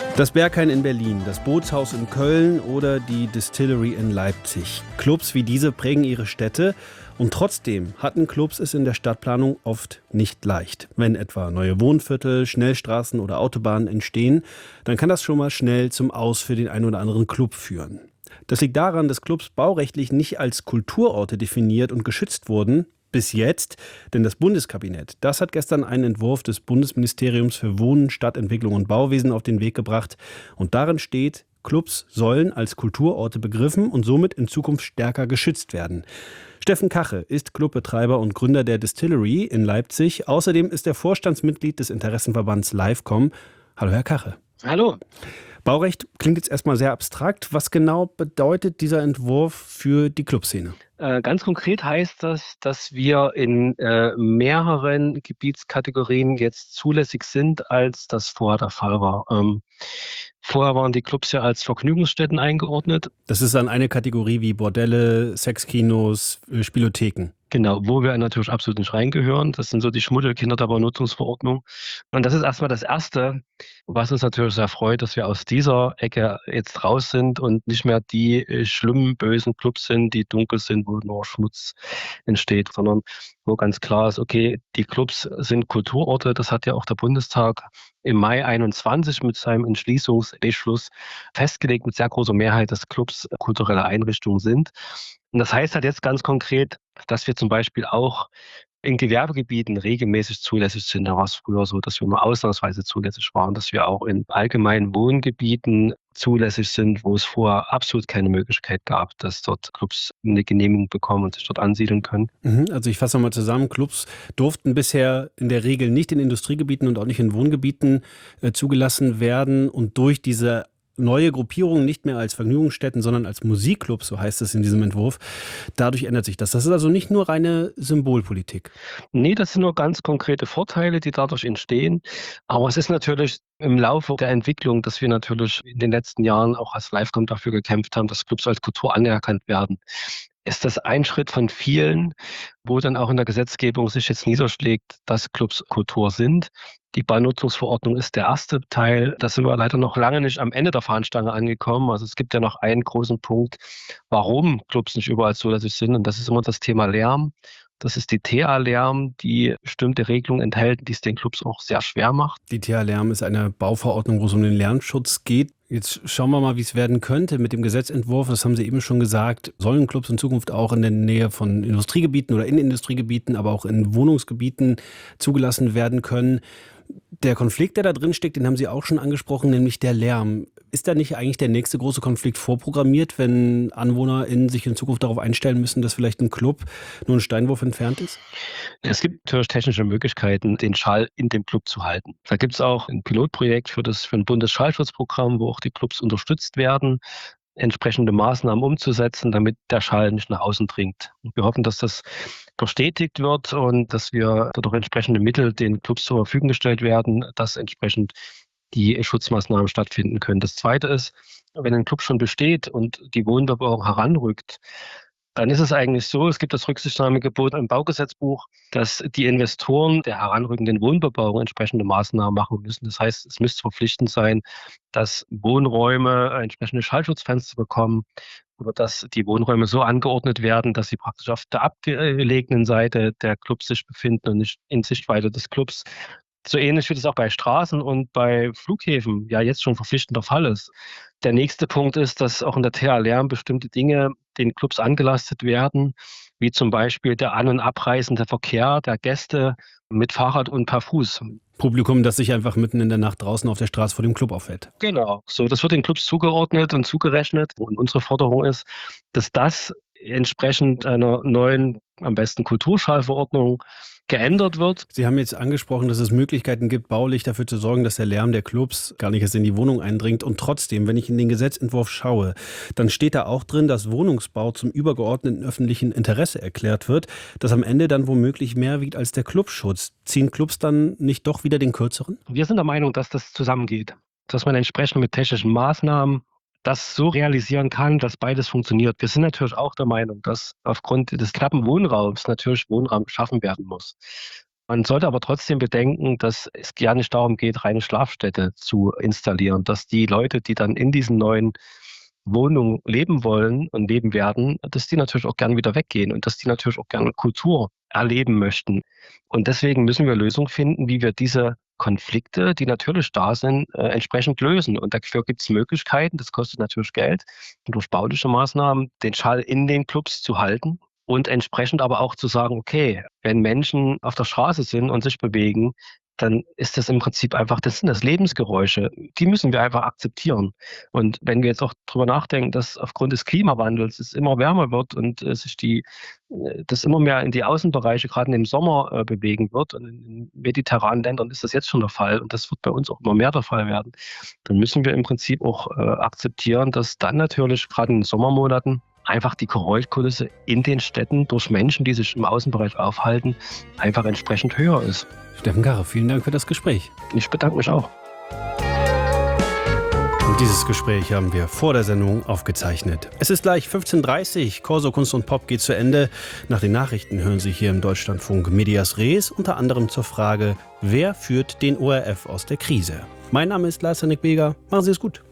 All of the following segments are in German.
Das Berghain in Berlin, das Bootshaus in Köln oder die Distillery in Leipzig. Clubs wie diese prägen ihre Städte und trotzdem hatten Clubs es in der Stadtplanung oft nicht leicht. Wenn etwa neue Wohnviertel, Schnellstraßen oder Autobahnen entstehen, dann kann das schon mal schnell zum Aus für den einen oder anderen Club führen. Das liegt daran, dass Clubs baurechtlich nicht als Kulturorte definiert und geschützt wurden. Bis jetzt, denn das Bundeskabinett, das hat gestern einen Entwurf des Bundesministeriums für Wohnen, Stadtentwicklung und Bauwesen auf den Weg gebracht. Und darin steht, Clubs sollen als Kulturorte begriffen und somit in Zukunft stärker geschützt werden. Steffen Kache ist Clubbetreiber und Gründer der Distillery in Leipzig. Außerdem ist er Vorstandsmitglied des Interessenverbands Livecom. Hallo, Herr Kache. Hallo. Baurecht klingt jetzt erstmal sehr abstrakt. Was genau bedeutet dieser Entwurf für die Clubszene? Ganz konkret heißt das, dass wir in mehreren Gebietskategorien jetzt zulässig sind, als das vorher der Fall war. Vorher waren die Clubs ja als Vergnügungsstätten eingeordnet. Das ist dann eine Kategorie wie Bordelle, Sexkinos, Spielotheken. Genau, wo wir natürlich absolut nicht reingehören. Das sind so die Schmuddelkinder der Baunutzungsverordnung. Und das ist erstmal das Erste, was uns natürlich sehr freut, dass wir aus dieser Ecke jetzt raus sind und nicht mehr die schlimmen, bösen Clubs sind, die dunkel sind, wo nur Schmutz entsteht, sondern wo ganz klar ist, okay, die Clubs sind Kulturorte. Das hat ja auch der Bundestag im Mai 21 mit seinem Entschließungsbeschluss festgelegt, mit sehr großer Mehrheit, dass Clubs kulturelle Einrichtungen sind. Und das heißt halt jetzt ganz konkret, dass wir zum Beispiel auch in Gewerbegebieten regelmäßig zulässig sind. Da war es früher so, dass wir nur ausnahmsweise zulässig waren, dass wir auch in allgemeinen Wohngebieten zulässig sind, wo es vorher absolut keine Möglichkeit gab, dass dort Clubs eine Genehmigung bekommen und sich dort ansiedeln können. Also ich fasse nochmal zusammen, Clubs durften bisher in der Regel nicht in Industriegebieten und auch nicht in Wohngebieten zugelassen werden und durch diese neue Gruppierung nicht mehr als Vergnügungsstätten, sondern als Musikclubs, so heißt es in diesem Entwurf. Dadurch ändert sich das. Das ist also nicht nur reine Symbolpolitik. Nee, das sind nur ganz konkrete Vorteile, die dadurch entstehen. Aber es ist natürlich im Laufe der Entwicklung, dass wir natürlich in den letzten Jahren auch als Livecom dafür gekämpft haben, dass Clubs als Kultur anerkannt werden. Ist das ein Schritt von vielen, wo dann auch in der Gesetzgebung sich jetzt niederschlägt, dass Clubs Kultur sind. Die Baunutzungsverordnung ist der erste Teil. Da sind wir leider noch lange nicht am Ende der Fahnenstange angekommen. Also es gibt ja noch einen großen Punkt, warum Clubs nicht überall zulässig sind. Und das ist immer das Thema Lärm. Das ist die TA-Lärm, die bestimmte Regelungen enthält, die es den Clubs auch sehr schwer macht. Die TA-Lärm ist eine Bauverordnung, wo es um den Lärmschutz geht. Jetzt schauen wir mal, wie es werden könnte mit dem Gesetzentwurf. Das haben Sie eben schon gesagt. Sollen Clubs in Zukunft auch in der Nähe von Industriegebieten oder in Industriegebieten, aber auch in Wohnungsgebieten zugelassen werden können? Der Konflikt, der da drin steckt, den haben Sie auch schon angesprochen, nämlich der Lärm. Ist da nicht eigentlich der nächste große Konflikt vorprogrammiert, wenn AnwohnerInnen sich in Zukunft darauf einstellen müssen, dass vielleicht ein Club nur einen Steinwurf entfernt ist? Es gibt natürlich technische Möglichkeiten, den Schall in dem Club zu halten. Da gibt es auch ein Pilotprojekt für ein Bundesschallschutzprogramm, wo auch die Clubs unterstützt werden, entsprechende Maßnahmen umzusetzen, damit der Schall nicht nach außen dringt. Wir hoffen, dass das verstetigt wird und dass wir dort auch entsprechende Mittel den Clubs zur Verfügung gestellt werden, dass entsprechend die Schutzmaßnahmen stattfinden können. Das Zweite ist, wenn ein Club schon besteht und die Wohnbebauung heranrückt, dann ist es eigentlich so, es gibt das Rücksichtnahmegebot im Baugesetzbuch, dass die Investoren der heranrückenden Wohnbebauung entsprechende Maßnahmen machen müssen. Das heißt, es müsste verpflichtend sein, dass Wohnräume entsprechende Schallschutzfenster bekommen oder dass die Wohnräume so angeordnet werden, dass sie praktisch auf der abgelegenen Seite der Clubs sich befinden und nicht in Sichtweite des Clubs. So ähnlich wie das auch bei Straßen und bei Flughäfen ja jetzt schon verpflichtender Fall ist. Der nächste Punkt ist, dass auch in der TA-Lärm bestimmte Dinge den Clubs angelastet werden, wie zum Beispiel der an- und abreisende Verkehr der Gäste mit Fahrrad und per Fuß. Publikum, das sich einfach mitten in der Nacht draußen auf der Straße vor dem Club aufhält. Genau, so das wird den Clubs zugeordnet und zugerechnet. Und unsere Forderung ist, dass das entsprechend einer neuen, am besten Kulturschallverordnung geändert wird. Sie haben jetzt angesprochen, dass es Möglichkeiten gibt, baulich dafür zu sorgen, dass der Lärm der Clubs gar nicht erst in die Wohnung eindringt. Und trotzdem, wenn ich in den Gesetzentwurf schaue, dann steht da auch drin, dass Wohnungsbau zum übergeordneten öffentlichen Interesse erklärt wird, das am Ende dann womöglich mehr wiegt als der Clubschutz. Ziehen Clubs dann nicht doch wieder den kürzeren? Wir sind der Meinung, dass das zusammengeht, dass man entsprechend mit technischen Maßnahmen das so realisieren kann, dass beides funktioniert. Wir sind natürlich auch der Meinung, dass aufgrund des knappen Wohnraums natürlich Wohnraum geschaffen werden muss. Man sollte aber trotzdem bedenken, dass es ja nicht darum geht, reine Schlafstätte zu installieren, dass die Leute, die dann in diesen neuen Wohnungen leben wollen und leben werden, dass die natürlich auch gern wieder weggehen und dass die natürlich auch gerne Kultur erleben möchten. Und deswegen müssen wir Lösungen finden, wie wir diese Konflikte, die natürlich da sind, entsprechend lösen. Und dafür gibt es Möglichkeiten, das kostet natürlich Geld, durch bauliche Maßnahmen den Schall in den Clubs zu halten. Und entsprechend aber auch zu sagen, okay, wenn Menschen auf der Straße sind und sich bewegen, dann ist das im Prinzip einfach, das sind das Lebensgeräusche. Die müssen wir einfach akzeptieren. Und wenn wir jetzt auch drüber nachdenken, dass aufgrund des Klimawandels es immer wärmer wird und sich das immer mehr in die Außenbereiche, gerade im Sommer, bewegen wird. Und in mediterranen Ländern ist das jetzt schon der Fall. Und das wird bei uns auch immer mehr der Fall werden. Dann müssen wir im Prinzip auch akzeptieren, dass dann natürlich gerade in den Sommermonaten einfach die Geräuschkulisse in den Städten durch Menschen, die sich im Außenbereich aufhalten, einfach entsprechend höher ist. Steffen Garre, vielen Dank für das Gespräch. Ich bedanke mich auch. Und dieses Gespräch haben wir vor der Sendung aufgezeichnet. Es ist gleich 15:30 Uhr. Corso Kunst und Pop geht zu Ende. Nach den Nachrichten hören Sie hier im Deutschlandfunk Medias Res, unter anderem zur Frage, wer führt den ORF aus der Krise? Mein Name ist Lars-Henrik Beger. Machen Sie es gut.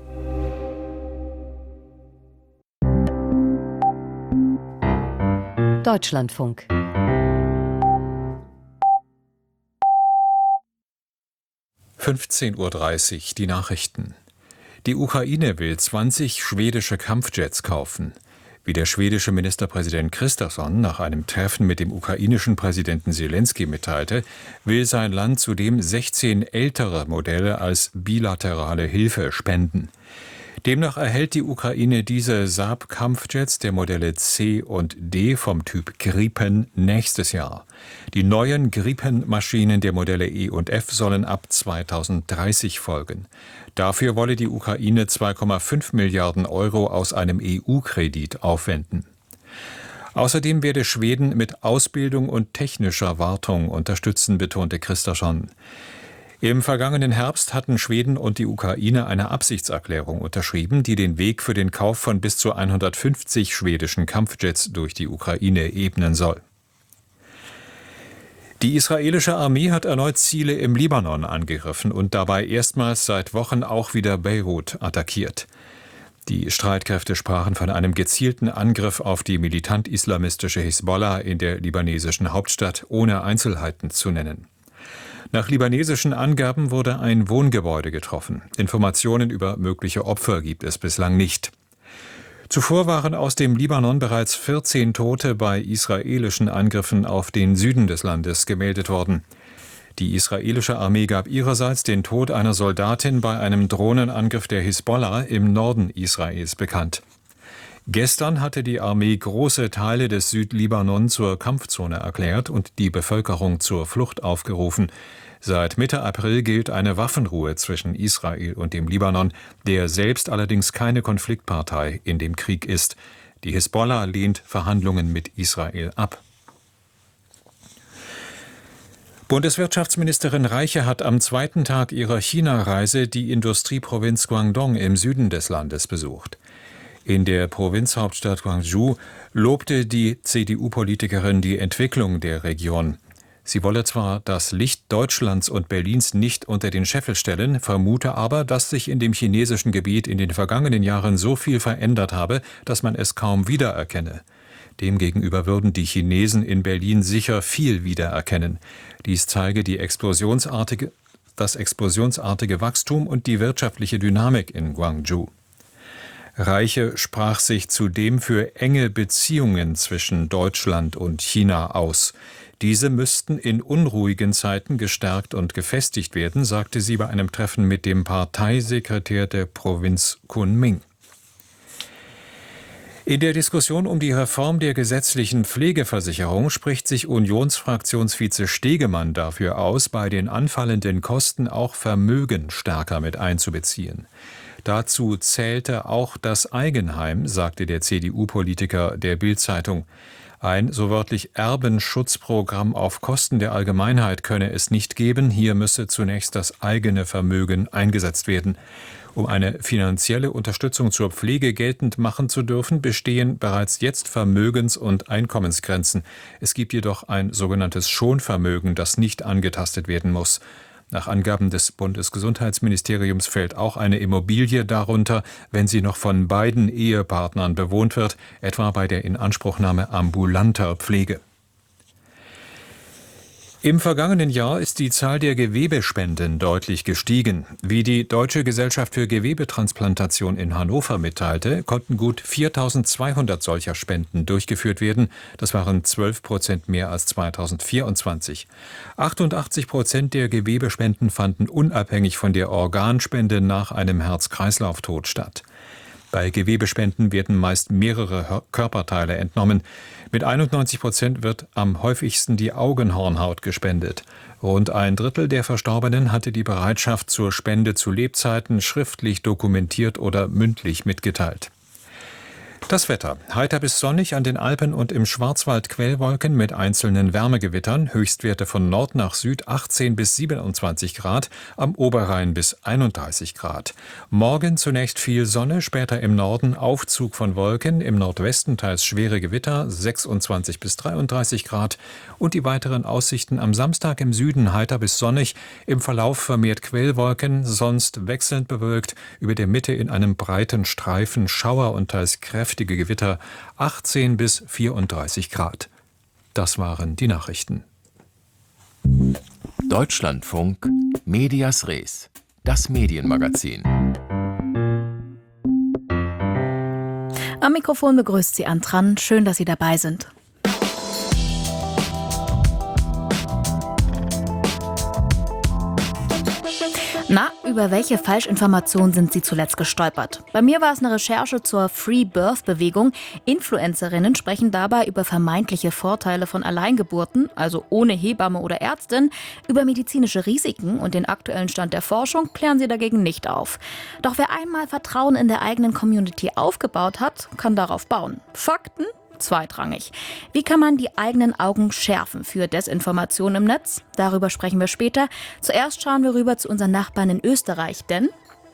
Deutschlandfunk. (15:30 Uhr) die Nachrichten. Die Ukraine will 20 schwedische Kampfjets kaufen. Wie der schwedische Ministerpräsident Kristersson nach einem Treffen mit dem ukrainischen Präsidenten Selenskyj mitteilte, will sein Land zudem 16 ältere Modelle als bilaterale Hilfe spenden. Demnach erhält die Ukraine diese Saab-Kampfjets der Modelle C und D vom Typ Gripen nächstes Jahr. Die neuen Gripen-Maschinen der Modelle E und F sollen ab 2030 folgen. Dafür wolle die Ukraine 2,5 Milliarden Euro aus einem EU-Kredit aufwenden. Außerdem werde Schweden mit Ausbildung und technischer Wartung unterstützen, betonte Kristersson. Im vergangenen Herbst hatten Schweden und die Ukraine eine Absichtserklärung unterschrieben, die den Weg für den Kauf von bis zu 150 schwedischen Kampfjets durch die Ukraine ebnen soll. Die israelische Armee hat erneut Ziele im Libanon angegriffen und dabei erstmals seit Wochen auch wieder Beirut attackiert. Die Streitkräfte sprachen von einem gezielten Angriff auf die militant-islamistische Hisbollah in der libanesischen Hauptstadt, ohne Einzelheiten zu nennen. Nach libanesischen Angaben wurde ein Wohngebäude getroffen. Informationen über mögliche Opfer gibt es bislang nicht. Zuvor waren aus dem Libanon bereits 14 Tote bei israelischen Angriffen auf den Süden des Landes gemeldet worden. Die israelische Armee gab ihrerseits den Tod einer Soldatin bei einem Drohnenangriff der Hisbollah im Norden Israels bekannt. Gestern hatte die Armee große Teile des Südlibanon zur Kampfzone erklärt und die Bevölkerung zur Flucht aufgerufen. Seit Mitte April gilt eine Waffenruhe zwischen Israel und dem Libanon, der selbst allerdings keine Konfliktpartei in dem Krieg ist. Die Hisbollah lehnt Verhandlungen mit Israel ab. Bundeswirtschaftsministerin Reiche hat am zweiten Tag ihrer China-Reise die Industrieprovinz Guangdong im Süden des Landes besucht. In der Provinzhauptstadt Guangzhou lobte die CDU-Politikerin die Entwicklung der Region. Sie wolle zwar das Licht Deutschlands und Berlins nicht unter den Scheffel stellen, vermute aber, dass sich in dem chinesischen Gebiet in den vergangenen Jahren so viel verändert habe, dass man es kaum wiedererkenne. Demgegenüber würden die Chinesen in Berlin sicher viel wiedererkennen. Dies zeige das explosionsartige Wachstum und die wirtschaftliche Dynamik in Guangzhou. Reiche sprach sich zudem für enge Beziehungen zwischen Deutschland und China aus. Diese müssten in unruhigen Zeiten gestärkt und gefestigt werden, sagte sie bei einem Treffen mit dem Parteisekretär der Provinz Kunming. In der Diskussion um die Reform der gesetzlichen Pflegeversicherung spricht sich Unionsfraktionsvize Stegemann dafür aus, bei den anfallenden Kosten auch Vermögen stärker mit einzubeziehen. Dazu zählte auch das Eigenheim, sagte der CDU-Politiker der Bild-Zeitung. Ein, so wörtlich, Erbenschutzprogramm auf Kosten der Allgemeinheit könne es nicht geben. Hier müsse zunächst das eigene Vermögen eingesetzt werden. Um eine finanzielle Unterstützung zur Pflege geltend machen zu dürfen, bestehen bereits jetzt Vermögens- und Einkommensgrenzen. Es gibt jedoch ein sogenanntes Schonvermögen, das nicht angetastet werden muss. Nach Angaben des Bundesgesundheitsministeriums fällt auch eine Immobilie darunter, wenn sie noch von beiden Ehepartnern bewohnt wird, etwa bei der Inanspruchnahme ambulanter Pflege. Im vergangenen Jahr ist die Zahl der Gewebespenden deutlich gestiegen. Wie die Deutsche Gesellschaft für Gewebetransplantation in Hannover mitteilte, konnten gut 4.200 solcher Spenden durchgeführt werden. Das waren 12% mehr als 2024. 88% der Gewebespenden fanden unabhängig von der Organspende nach einem Herz-Kreislauf-Tod statt. Bei Gewebespenden werden meist mehrere Körperteile entnommen. Mit 91% wird am häufigsten die Augenhornhaut gespendet. Rund ein Drittel der Verstorbenen hatte die Bereitschaft zur Spende zu Lebzeiten schriftlich dokumentiert oder mündlich mitgeteilt. Das Wetter. Heiter bis sonnig, an den Alpen und im Schwarzwald Quellwolken mit einzelnen Wärmegewittern. Höchstwerte von Nord nach Süd 18 bis 27 Grad, am Oberrhein bis 31 Grad. Morgen zunächst viel Sonne, später im Norden Aufzug von Wolken, im Nordwesten teils schwere Gewitter 26 bis 33 Grad. Und die weiteren Aussichten am Samstag im Süden heiter bis sonnig, im Verlauf vermehrt Quellwolken, sonst wechselnd bewölkt, über der Mitte in einem breiten Streifen Schauer und teils kräftige Gewitter 18 bis 34 Grad. Das waren die Nachrichten. Deutschlandfunk Medias Res, das Medienmagazin. Am Mikrofon begrüßt Sie Ann Tran. Schön, dass Sie dabei sind. Na, über welche Falschinformationen sind Sie zuletzt gestolpert? Bei mir war es eine Recherche zur Free-Birth-Bewegung. Influencerinnen sprechen dabei über vermeintliche Vorteile von Alleingeburten, also ohne Hebamme oder Ärztin. Über medizinische Risiken und den aktuellen Stand der Forschung klären sie dagegen nicht auf. Doch wer einmal Vertrauen in der eigenen Community aufgebaut hat, kann darauf bauen. Fakten? Zweitrangig. Wie kann man die eigenen Augen schärfen für Desinformation im Netz? Darüber sprechen wir später. Zuerst schauen wir rüber zu unseren Nachbarn in Österreich, denn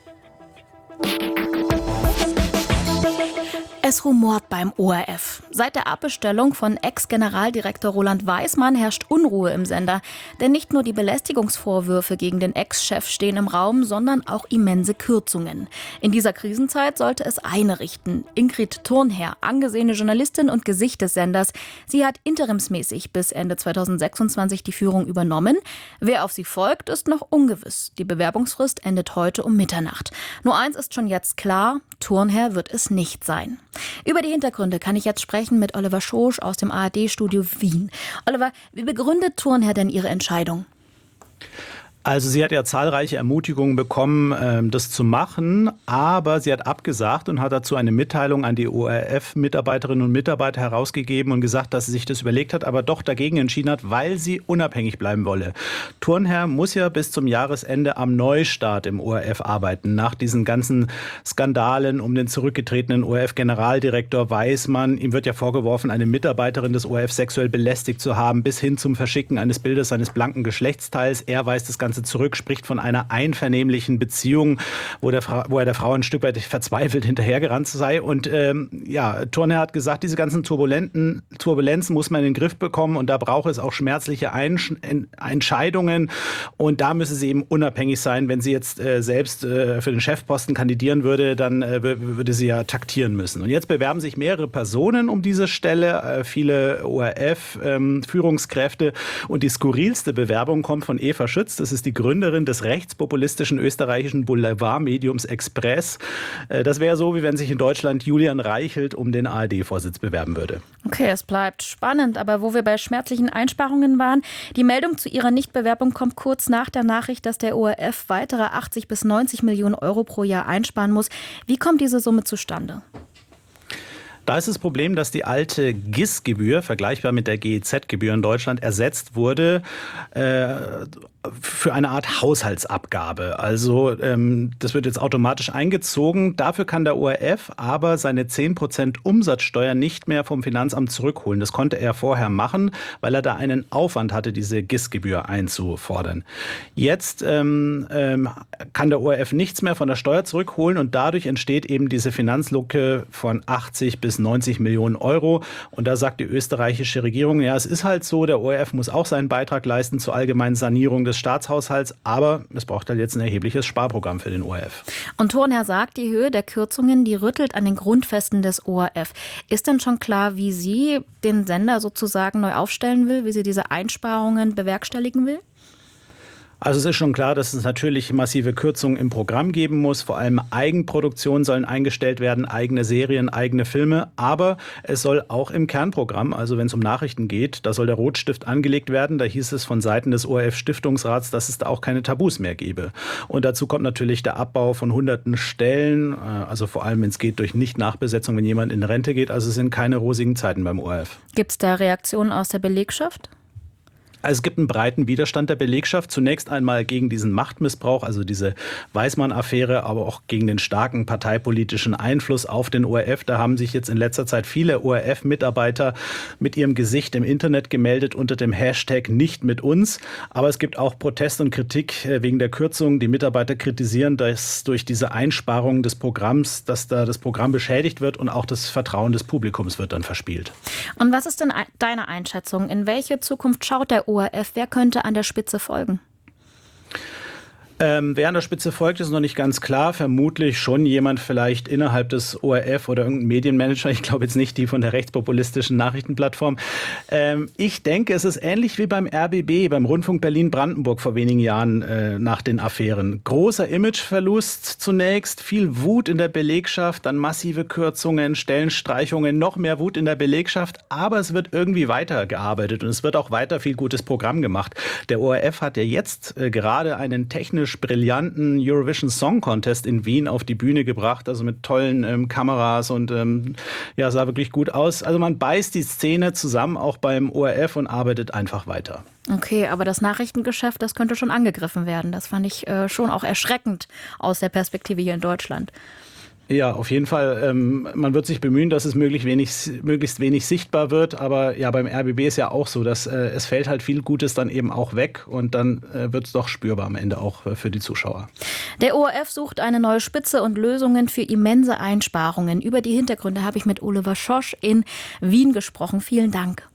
es rumort beim ORF. Seit der Abbestellung von Ex-Generaldirektor Roland Weismann herrscht Unruhe im Sender. Denn nicht nur die Belästigungsvorwürfe gegen den Ex-Chef stehen im Raum, sondern auch immense Kürzungen. In dieser Krisenzeit sollte es eine richten. Ingrid Thurnherr, angesehene Journalistin und Gesicht des Senders. Sie hat interimsmäßig bis Ende 2026 die Führung übernommen. Wer auf sie folgt, ist noch ungewiss. Die Bewerbungsfrist endet heute um Mitternacht. Nur eins ist schon jetzt klar, Thurnherr wird es nicht sein. Über die Hintergründe kann ich jetzt sprechen mit Oliver Schosch aus dem ARD-Studio Wien. Oliver, wie begründet Thurnherr denn ihre Entscheidung? Also sie hat ja zahlreiche Ermutigungen bekommen, das zu machen, aber sie hat abgesagt und hat dazu eine Mitteilung an die ORF-Mitarbeiterinnen und Mitarbeiter herausgegeben und gesagt, dass sie sich das überlegt hat, aber doch dagegen entschieden hat, weil sie unabhängig bleiben wolle. Thurnherr muss ja bis zum Jahresende am Neustart im ORF arbeiten, nach diesen ganzen Skandalen um den zurückgetretenen ORF-Generaldirektor Weismann. Ihm wird ja vorgeworfen, eine Mitarbeiterin des ORF sexuell belästigt zu haben, bis hin zum Verschicken eines Bildes seines blanken Geschlechtsteils. Er weist das Ganze zurück, spricht von einer einvernehmlichen Beziehung, wo er der Frau ein Stück weit verzweifelt hinterhergerannt sei. Und Thurnherr hat gesagt, diese ganzen Turbulenzen muss man in den Griff bekommen und da braucht es auch schmerzliche Entscheidungen und da müsse sie eben unabhängig sein. Wenn sie jetzt selbst für den Chefposten kandidieren würde, dann würde sie ja taktieren müssen. Und jetzt bewerben sich mehrere Personen um diese Stelle, viele ORF-Führungskräfte und die skurrilste Bewerbung kommt von Eva Schütz. Das ist die Gründerin des rechtspopulistischen österreichischen Boulevardmediums Express. Das wäre so, wie wenn sich in Deutschland Julian Reichelt um den ARD-Vorsitz bewerben würde. Okay, es bleibt spannend, aber wo wir bei schmerzlichen Einsparungen waren, die Meldung zu ihrer Nichtbewerbung kommt kurz nach der Nachricht, dass der ORF weitere 80 bis 90 Millionen Euro pro Jahr einsparen muss. Wie kommt diese Summe zustande? Da ist das Problem, dass die alte GIS-Gebühr, vergleichbar mit der GEZ-Gebühr in Deutschland, ersetzt wurde für eine Art Haushaltsabgabe. Also das wird jetzt automatisch eingezogen. Dafür kann der ORF aber seine 10% Umsatzsteuer nicht mehr vom Finanzamt zurückholen. Das konnte er vorher machen, weil er da einen Aufwand hatte, diese GIS-Gebühr einzufordern. Jetzt kann der ORF nichts mehr von der Steuer zurückholen und dadurch entsteht eben diese Finanzlücke von 80 bis 90 Millionen Euro. Und da sagt die österreichische Regierung, ja, es ist halt so, der ORF muss auch seinen Beitrag leisten zur allgemeinen Sanierung des Staatshaushalts, aber es braucht halt jetzt ein erhebliches Sparprogramm für den ORF. Und Thurnherr sagt, die Höhe der Kürzungen, die rüttelt an den Grundfesten des ORF. Ist denn schon klar, wie sie den Sender sozusagen neu aufstellen will, wie sie diese Einsparungen bewerkstelligen will? Also es ist schon klar, dass es natürlich massive Kürzungen im Programm geben muss. Vor allem Eigenproduktionen sollen eingestellt werden, eigene Serien, eigene Filme. Aber es soll auch im Kernprogramm, also wenn es um Nachrichten geht, da soll der Rotstift angelegt werden. Da hieß es von Seiten des ORF-Stiftungsrats, dass es da auch keine Tabus mehr gebe. Und dazu kommt natürlich der Abbau von hunderten Stellen. Also vor allem, wenn es geht, durch Nicht-Nachbesetzung, wenn jemand in Rente geht. Also es sind keine rosigen Zeiten beim ORF. Gibt es da Reaktionen aus der Belegschaft? Also es gibt einen breiten Widerstand der Belegschaft. Zunächst einmal gegen diesen Machtmissbrauch, also diese Weismann-Affäre, aber auch gegen den starken parteipolitischen Einfluss auf den ORF. Da haben sich jetzt in letzter Zeit viele ORF-Mitarbeiter mit ihrem Gesicht im Internet gemeldet unter dem Hashtag nicht mit uns. Aber es gibt auch Protest und Kritik wegen der Kürzung. Die Mitarbeiter kritisieren, dass durch diese Einsparung des Programms, dass da das Programm beschädigt wird und auch das Vertrauen des Publikums wird dann verspielt. Und was ist denn deine Einschätzung? In welche Zukunft schaut der ORF? Wer könnte an der Spitze folgen? Wer an der Spitze folgt, ist noch nicht ganz klar. Vermutlich schon jemand vielleicht innerhalb des ORF oder irgendein Medienmanager. Ich glaube jetzt nicht die von der rechtspopulistischen Nachrichtenplattform. Ich denke, es ist ähnlich wie beim RBB, beim Rundfunk Berlin-Brandenburg vor wenigen Jahren nach den Affären. Großer Imageverlust zunächst, viel Wut in der Belegschaft, dann massive Kürzungen, Stellenstreichungen, noch mehr Wut in der Belegschaft. Aber es wird irgendwie weitergearbeitet und es wird auch weiter viel gutes Programm gemacht. Der ORF hat ja jetzt gerade einen technisch brillanten Eurovision Song Contest in Wien auf die Bühne gebracht, also mit tollen Kameras und ja, sah wirklich gut aus. Also man beißt die Szene zusammen, auch beim ORF und arbeitet einfach weiter. Okay, aber das Nachrichtengeschäft, das könnte schon angegriffen werden. Das fand ich schon auch erschreckend aus der Perspektive hier in Deutschland. Ja, auf jeden Fall. Man wird sich bemühen, dass es möglichst wenig sichtbar wird. Aber ja, beim RBB ist ja auch so, dass es fällt halt viel Gutes dann eben auch weg. Und dann wird es doch spürbar am Ende auch für die Zuschauer. Der ORF sucht eine neue Spitze und Lösungen für immense Einsparungen. Über die Hintergründe habe ich mit Oliver Schosch in Wien gesprochen. Vielen Dank.